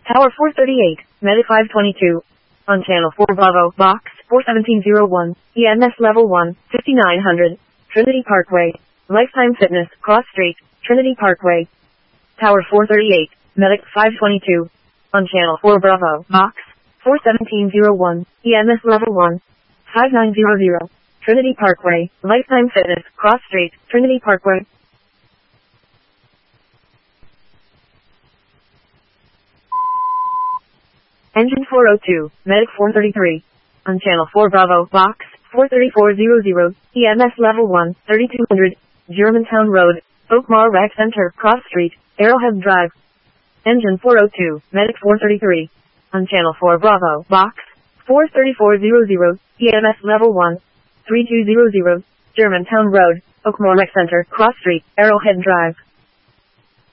Tower 438, Medic 522. On Channel 4 Bravo, Box 41701, EMS Level 1, 5900, Trinity Parkway, Lifetime Fitness, Cross Street, Trinity Parkway. Tower 438, Medic 522. On Channel 4 Bravo, Box 41701, EMS Level 1, 5900, Trinity Parkway, Lifetime Fitness, Cross Street, Trinity Parkway. Engine 402, Medic 433. On Channel 4 Bravo, Box 43400, EMS Level 1, 3200, Germantown Road, Oakmar Rec Center, Cross Street, Arrowhead Drive. Engine 402, Medic 433. On Channel 4 Bravo, Box 43400, EMS Level 1, 3200, Germantown Road, Oakmar Rec Center, Cross Street, Arrowhead Drive.